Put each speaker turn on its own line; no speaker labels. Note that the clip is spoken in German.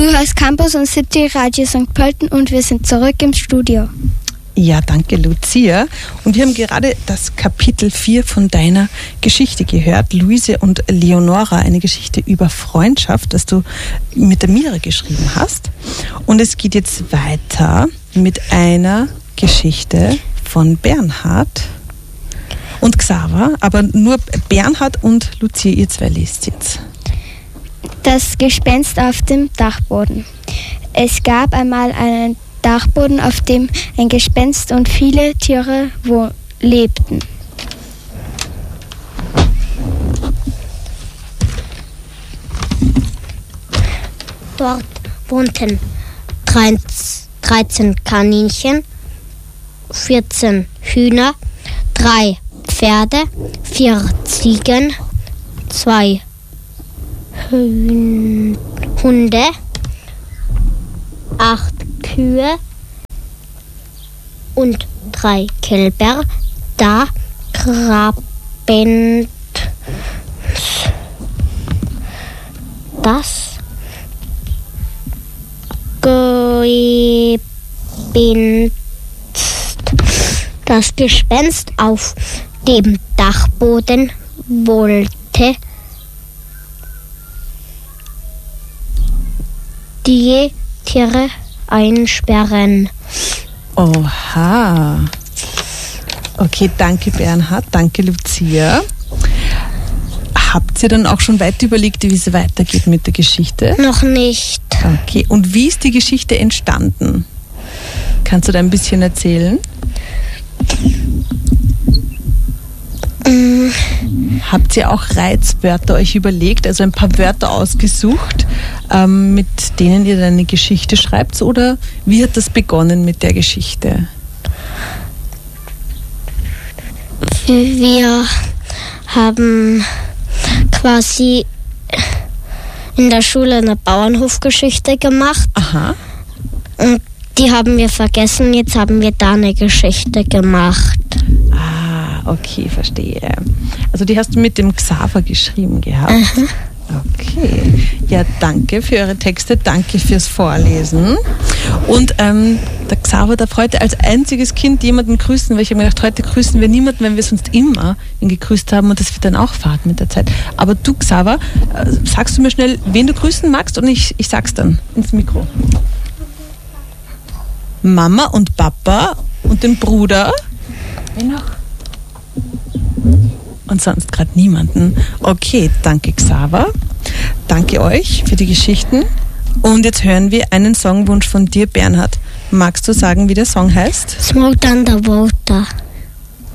Du hörst Campus und City Radio St. Pölten und wir sind zurück im Studio.
Ja, danke Lucia. Und wir haben gerade das Kapitel 4 von deiner Geschichte gehört, Luise und Leonora, eine Geschichte über Freundschaft, das du mit der Mira geschrieben hast. Und es geht jetzt weiter mit einer Geschichte von Bernhard und Xaver, aber nur Bernhard und Lucia, ihr zwei lest jetzt.
Das Gespenst auf dem Dachboden. Es gab einmal einen Dachboden, auf dem ein Gespenst und viele Tiere lebten.
Dort wohnten 13 Kaninchen, 14 Hühner, 3 Pferde, 4 Ziegen, 2 Hunde, 8 Kühe und 3 Kälber. Da grabend das Gespenst auf dem Dachboden wollte die Tiere einsperren.
Oha. Okay, danke Bernhard, danke Lucia. Habt ihr dann auch schon weiter überlegt, wie es weitergeht mit der Geschichte?
Noch nicht.
Okay, und wie ist die Geschichte entstanden? Kannst du da ein bisschen erzählen? Habt ihr auch Reizwörter euch überlegt, also ein paar Wörter ausgesucht, mit denen ihr dann eine Geschichte schreibt? Oder wie hat das begonnen mit der Geschichte?
Wir haben quasi in der Schule eine Bauernhofgeschichte gemacht.
Aha.
Und die haben wir vergessen, jetzt haben wir da eine Geschichte gemacht.
Ah, okay, verstehe. Also die hast du mit dem Xaver geschrieben gehabt.
Aha.
Okay. Ja, danke für eure Texte, danke fürs Vorlesen. Und der Xaver darf heute als einziges Kind jemanden grüßen, weil ich habe mir gedacht, heute grüßen wir niemanden, wenn wir sonst immer ihn gegrüßt haben und das wird dann auch Fahrt mit der Zeit. Aber du, Xaver, sagst du mir schnell, wen du grüßen magst und ich sag's dann ins Mikro. Mama und Papa und den Bruder. Wen noch? Und sonst gerade niemanden. Okay, danke Xaver. Danke euch für die Geschichten. Und jetzt hören wir einen Songwunsch von dir, Bernhard. Magst du sagen, wie der Song heißt?
Smoke Underwater.